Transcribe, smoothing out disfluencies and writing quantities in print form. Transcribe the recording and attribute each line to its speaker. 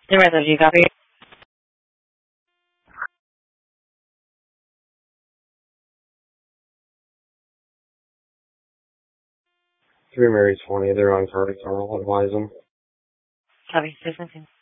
Speaker 1: The rest of you copy.
Speaker 2: Three Marys 20, they're on target, so I'll advise them.
Speaker 1: Copy. 15.